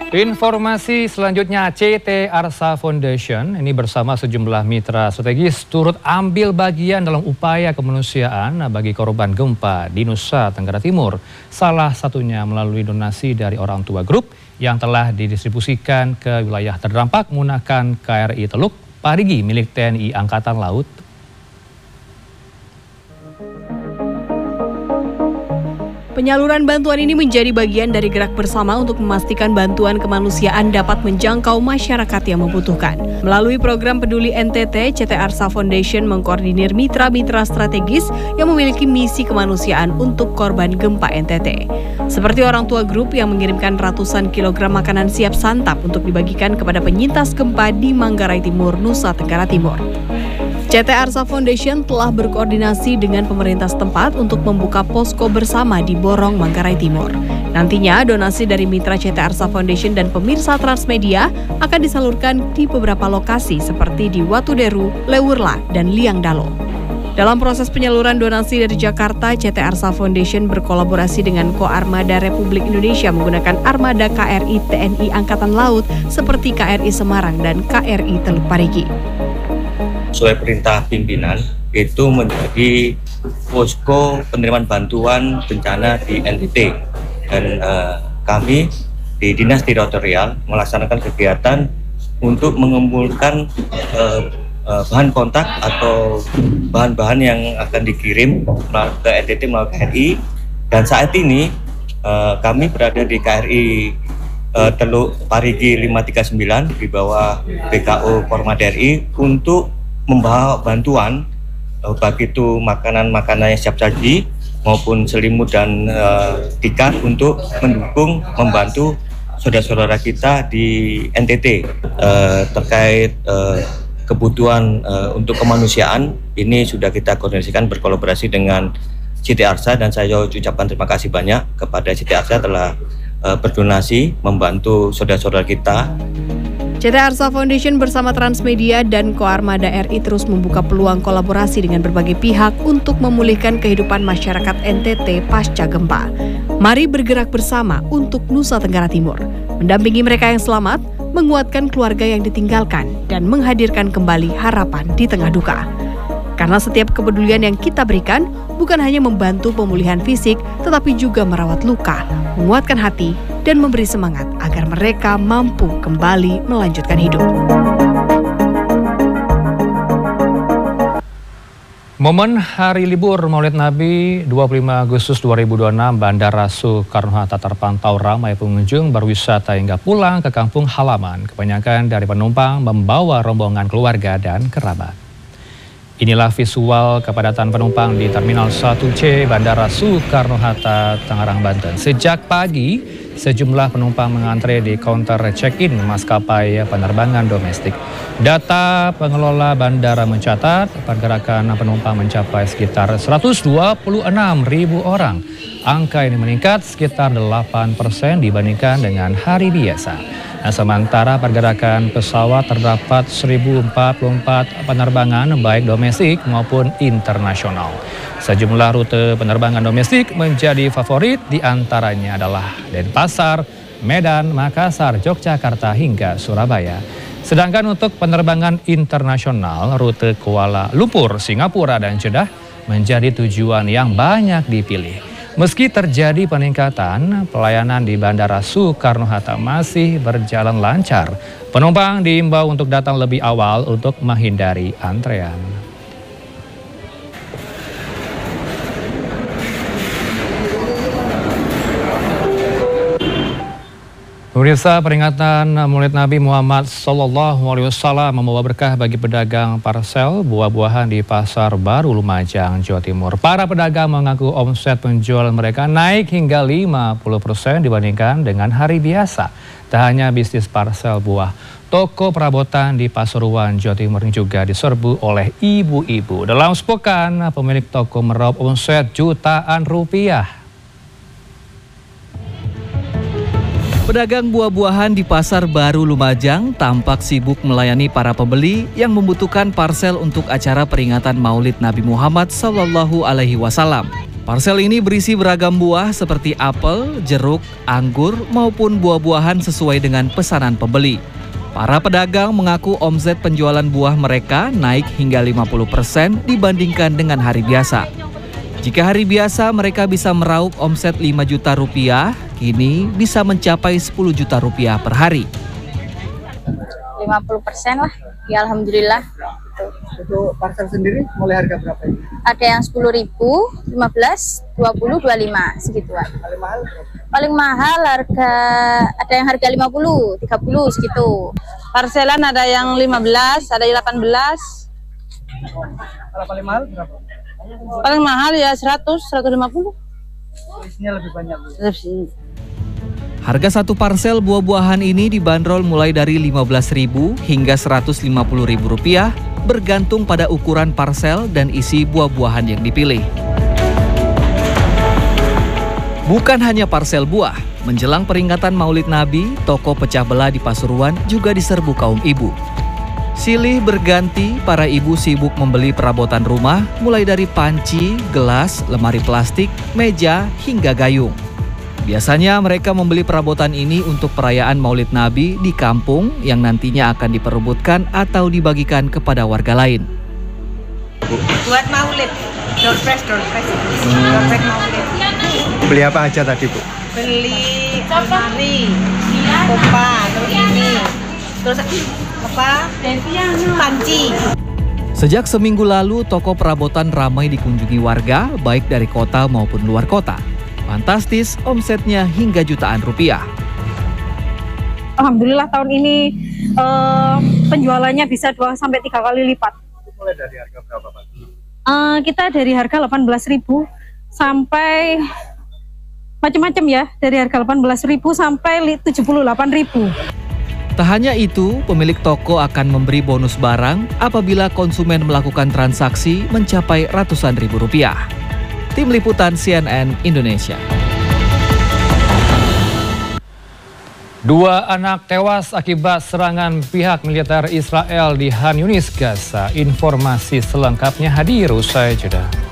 Informasi selanjutnya, CT Arsa Foundation ini bersama sejumlah mitra strategis turut ambil bagian dalam upaya kemanusiaan bagi korban gempa di Nusa Tenggara Timur. Salah satunya melalui donasi dari orang tua grup yang telah didistribusikan ke wilayah terdampak menggunakan KRI Teluk Parigi milik TNI Angkatan Laut. Penyaluran bantuan ini menjadi bagian dari gerak bersama untuk memastikan bantuan kemanusiaan dapat menjangkau masyarakat yang membutuhkan. Melalui program Peduli NTT, CT Arsa Foundation mengkoordinir mitra-mitra strategis yang memiliki misi kemanusiaan untuk korban gempa NTT. Seperti orang tua grup yang mengirimkan ratusan kilogram makanan siap santap untuk dibagikan kepada penyintas gempa di Manggarai Timur, Nusa Tenggara Timur. CT Arsa Foundation telah berkoordinasi dengan pemerintah setempat untuk membuka posko bersama di Borong, Manggarai Timur. Nantinya, donasi dari mitra CT Arsa Foundation dan pemirsa Transmedia akan disalurkan di beberapa lokasi seperti di Watuderu, Lewurla, dan Liangdalo. Dalam proses penyaluran donasi dari Jakarta, CT Arsa Foundation berkolaborasi dengan Koarmada Republik Indonesia menggunakan armada KRI TNI Angkatan Laut seperti KRI Semarang dan KRI Teluk Parigi. Sesuai perintah pimpinan, itu menjadi posko penerimaan bantuan bencana di NTT. Dan kami di Dinas Teritorial melaksanakan kegiatan untuk mengumpulkan bahan kontak atau bahan-bahan yang akan dikirim ke NTT melalui KRI. Dan saat ini kami berada di KRI Teluk Parigi 539 di bawah BKO Koarmada RI untuk membawa bantuan, baik itu makanan-makanan yang siap saji maupun selimut dan tikar untuk mendukung, membantu saudara-saudara kita di NTT. Terkait kebutuhan untuk kemanusiaan, ini sudah kita koordinasikan berkolaborasi dengan CT Arsa, dan saya ucapkan terima kasih banyak kepada CT Arsa telah berdonasi membantu saudara-saudara kita. CT Arsa Foundation bersama Transmedia dan Koarmada RI terus membuka peluang kolaborasi dengan berbagai pihak untuk memulihkan kehidupan masyarakat NTT pasca gempa. Mari bergerak bersama untuk Nusa Tenggara Timur, mendampingi mereka yang selamat, menguatkan keluarga yang ditinggalkan, dan menghadirkan kembali harapan di tengah duka. Karena setiap kepedulian yang kita berikan bukan hanya membantu pemulihan fisik, tetapi juga merawat luka, menguatkan hati, dan memberi semangat agar mereka mampu kembali melanjutkan hidup. Momen Hari Libur Maulid Nabi 25 Agustus 2026, Bandara Soekarno-Hatta terpantau ramai pengunjung berwisata hingga pulang ke kampung halaman. Kebanyakan dari penumpang membawa rombongan keluarga dan kerabat. Inilah visual kepadatan penumpang di Terminal 1C Bandara Soekarno-Hatta, Tangerang, Banten. Sejak pagi, sejumlah penumpang mengantre di counter check-in maskapai penerbangan domestik. Data pengelola bandara mencatat pergerakan penumpang mencapai sekitar 126.000 orang. Angka ini meningkat sekitar 8% dibandingkan dengan hari biasa. Nah, sementara pergerakan pesawat terdapat 1.044 penerbangan baik domestik maupun internasional. Sejumlah rute penerbangan domestik menjadi favorit, diantaranya adalah Denpasar, Medan, Makassar, Yogyakarta hingga Surabaya. Sedangkan untuk penerbangan internasional, rute Kuala Lumpur, Singapura, dan Jeddah menjadi tujuan yang banyak dipilih. Meski terjadi peningkatan, pelayanan di Bandara Soekarno-Hatta masih berjalan lancar. Penumpang diimbau untuk datang lebih awal untuk menghindari antrean. Pemirsa, peringatan Maulid Nabi Muhammad SAW membawa berkah bagi pedagang parsel buah-buahan di Pasar Baru Lumajang, Jawa Timur. Para pedagang mengaku omset penjualan mereka naik hingga 50% dibandingkan dengan hari biasa. Tak hanya bisnis parsel buah, toko perabotan di Pasuruan, Jawa Timur ini juga diserbu oleh ibu-ibu. Dalam sepekan, pemilik toko meraup omset jutaan rupiah. Pedagang buah-buahan di Pasar Baru Lumajang tampak sibuk melayani para pembeli yang membutuhkan parsel untuk acara peringatan Maulid Nabi Muhammad SAW. Parsel ini berisi beragam buah seperti apel, jeruk, anggur, maupun buah-buahan sesuai dengan pesanan pembeli. Para pedagang mengaku omset penjualan buah mereka naik hingga 50% dibandingkan dengan hari biasa. Jika hari biasa mereka bisa meraup omset 5 juta rupiah, kini bisa mencapai 10 juta rupiah per hari. 50% lah, ya alhamdulillah. Untuk parsel sendiri mulai harga berapa ini? Ada yang 10.000, 15, 20, 25 segituan. Paling mahal berapa? Paling mahal harga ada yang harga 50, 30 segitu. Parselan ada yang 15, ada yang 18. Kalau paling mahal berapa? Paling mahal ya 100, 150. Isinya lebih banyak. Harga satu parsel buah-buahan ini dibanderol mulai dari Rp15.000 hingga Rp150.000 bergantung pada ukuran parsel dan isi buah-buahan yang dipilih. Bukan hanya parsel buah, menjelang peringatan Maulid Nabi, toko pecah belah di Pasuruan juga diserbu kaum ibu. Silih berganti, para ibu sibuk membeli perabotan rumah mulai dari panci, gelas, lemari plastik, meja, hingga gayung. Biasanya mereka membeli perabotan ini untuk perayaan Maulid Nabi di kampung yang nantinya akan diperebutkan atau dibagikan kepada warga lain. Buat Maulid, door prize Maulid. Beli apa aja tadi, Bu? Beli lemari, kopa, terus ini, terus apa? Panci. Sejak seminggu lalu, toko perabotan ramai dikunjungi warga, baik dari kota maupun luar kota. Fantastis, omsetnya hingga jutaan rupiah. Alhamdulillah tahun ini penjualannya bisa 2-3 kali lipat. Mulai dari harga berapa, Pak? Kita dari harga 18.000 sampai macam-macam ya, dari harga 18.000 sampai 78.000. Tak hanya itu, pemilik toko akan memberi bonus barang apabila konsumen melakukan transaksi mencapai ratusan ribu rupiah. Tim Liputan CNN Indonesia. 2 anak tewas akibat serangan pihak militer Israel di Khan Yunis, Gaza. Informasi selengkapnya hadir usai jeda.